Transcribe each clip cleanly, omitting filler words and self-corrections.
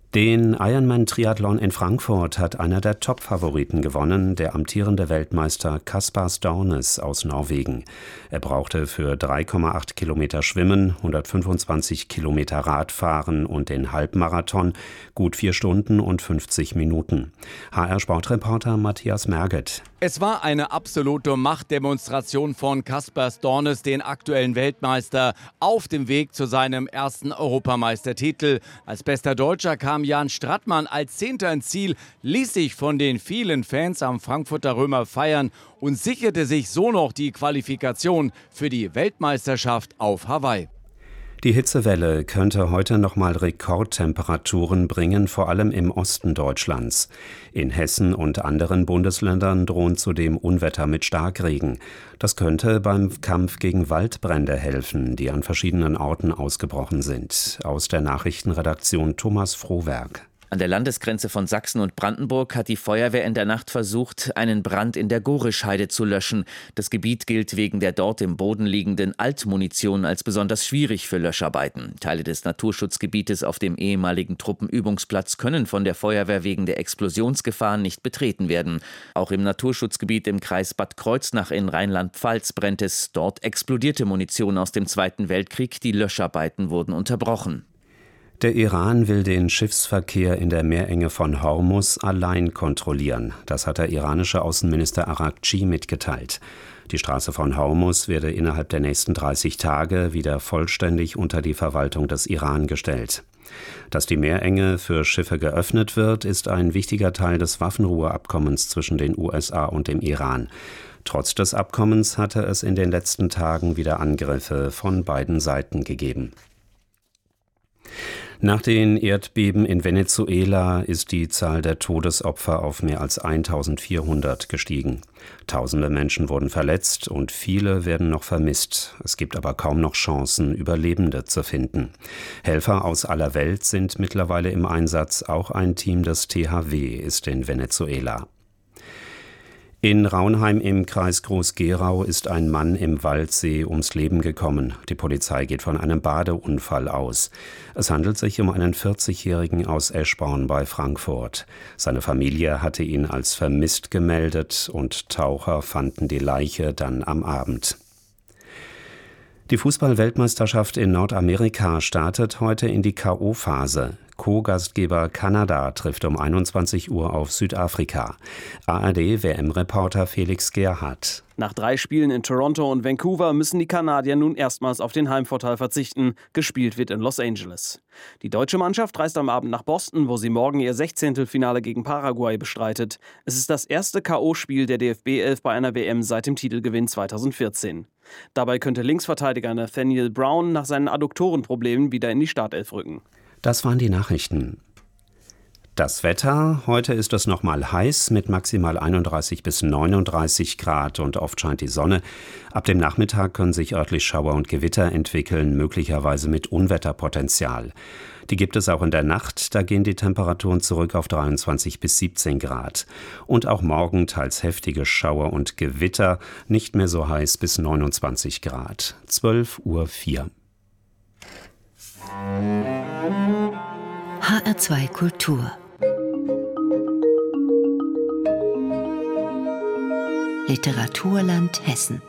Den Ironman-Triathlon in Frankfurt hat einer der Top-Favoriten gewonnen, der amtierende Weltmeister Caspar Stornes aus Norwegen. Er brauchte für 3,8 Kilometer Schwimmen, 125 Kilometer Radfahren und den Halbmarathon gut 4 Stunden und 50 Minuten. HR-Sportreporter Matthias Merget. Es war eine absolute Machtdemonstration von Caspar Stornes, den aktuellen Weltmeister, auf dem Weg zu seinem ersten Europameistertitel. Als bester Deutscher kam Jan Strattmann als 10. ins Ziel, ließ sich von den vielen Fans am Frankfurter Römer feiern und sicherte sich so noch die Qualifikation für die Weltmeisterschaft auf Hawaii. Die Hitzewelle könnte heute nochmal Rekordtemperaturen bringen, vor allem im Osten Deutschlands. In Hessen und anderen Bundesländern drohen zudem Unwetter mit Starkregen. Das könnte beim Kampf gegen Waldbrände helfen, die an verschiedenen Orten ausgebrochen sind. Aus der Nachrichtenredaktion Thomas Frohwerk. An der Landesgrenze von Sachsen und Brandenburg hat die Feuerwehr in der Nacht versucht, einen Brand in der Gorischheide zu löschen. Das Gebiet gilt wegen der dort im Boden liegenden Altmunition als besonders schwierig für Löscharbeiten. Teile des Naturschutzgebietes auf dem ehemaligen Truppenübungsplatz können von der Feuerwehr wegen der Explosionsgefahr nicht betreten werden. Auch im Naturschutzgebiet im Kreis Bad Kreuznach in Rheinland-Pfalz brennt es. Dort explodierte Munition aus dem Zweiten Weltkrieg. Die Löscharbeiten wurden unterbrochen. Der Iran will den Schiffsverkehr in der Meerenge von Hormuz allein kontrollieren. Das hat der iranische Außenminister Araghchi mitgeteilt. Die Straße von Hormuz werde innerhalb der nächsten 30 Tage wieder vollständig unter die Verwaltung des Iran gestellt. Dass die Meerenge für Schiffe geöffnet wird, ist ein wichtiger Teil des Waffenruheabkommens zwischen den USA und dem Iran. Trotz des Abkommens hatte es in den letzten Tagen wieder Angriffe von beiden Seiten gegeben. Nach den Erdbeben in Venezuela ist die Zahl der Todesopfer auf mehr als 1400 gestiegen. Tausende Menschen wurden verletzt und viele werden noch vermisst. Es gibt aber kaum noch Chancen, Überlebende zu finden. Helfer aus aller Welt sind mittlerweile im Einsatz. Auch ein Team des THW ist in Venezuela. In Raunheim im Kreis Groß-Gerau ist ein Mann im Waldsee ums Leben gekommen. Die Polizei geht von einem Badeunfall aus. Es handelt sich um einen 40-Jährigen aus Eschborn bei Frankfurt. Seine Familie hatte ihn als vermisst gemeldet und Taucher fanden die Leiche dann am Abend. Die Fußball-Weltmeisterschaft in Nordamerika startet heute in die K.O.-Phase. Co-Gastgeber Kanada trifft um 21 Uhr auf Südafrika. ARD-WM-Reporter Felix Gerhardt. Nach 3 Spielen in Toronto und Vancouver müssen die Kanadier nun erstmals auf den Heimvorteil verzichten. Gespielt wird in Los Angeles. Die deutsche Mannschaft reist am Abend nach Boston, wo sie morgen ihr 16. Finale gegen Paraguay bestreitet. Es ist das erste K.O.-Spiel der DFB-11 bei einer WM seit dem Titelgewinn 2014. Dabei könnte Linksverteidiger Nathaniel Brown nach seinen Adduktorenproblemen wieder in die Startelf rücken. Das waren die Nachrichten. Das Wetter: Heute ist es nochmal heiß mit maximal 31 bis 39 Grad und oft scheint die Sonne. Ab dem Nachmittag können sich örtlich Schauer und Gewitter entwickeln, möglicherweise mit Unwetterpotenzial. Die gibt es auch in der Nacht, da gehen die Temperaturen zurück auf 23 bis 17 Grad. Und auch morgen teils heftige Schauer und Gewitter, nicht mehr so heiß bis 29 Grad. 12:04 Uhr. HR2 Kultur. Literaturland Hessen.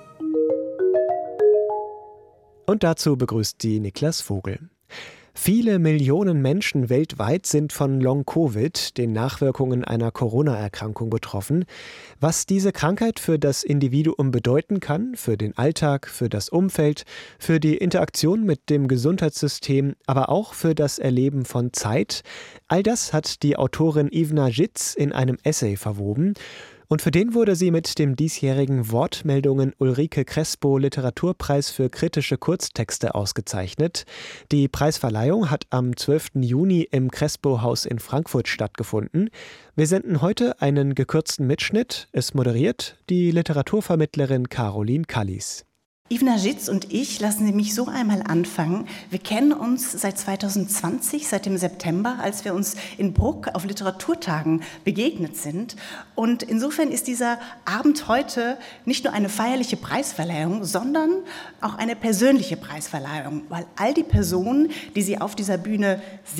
Und dazu begrüßt sie Niklas Vogel. Viele Millionen Menschen weltweit sind von Long-Covid, den Nachwirkungen einer Corona-Erkrankung, betroffen. Was diese Krankheit für das Individuum bedeuten kann, für den Alltag, für das Umfeld, für die Interaktion mit dem Gesundheitssystem, aber auch für das Erleben von Zeit, all das hat die Autorin Ivna Žitz in einem Essay verwoben. Und für den wurde sie mit dem diesjährigen Wortmeldungen Ulrike Crespo Literaturpreis für kritische Kurztexte ausgezeichnet. Die Preisverleihung hat am 12. Juni im Crespo-Haus in Frankfurt stattgefunden. Wir senden heute einen gekürzten Mitschnitt. Es moderiert die Literaturvermittlerin Caroline Kallis. Ivna Žitz und ich, lassen Sie mich so einmal anfangen. Wir kennen uns seit 2020, seit dem September, als wir uns in Bruck auf Literaturtagen begegnet sind. Und insofern ist dieser Abend heute nicht nur eine feierliche Preisverleihung, sondern auch eine persönliche Preisverleihung, weil all die Personen, die Sie auf dieser Bühne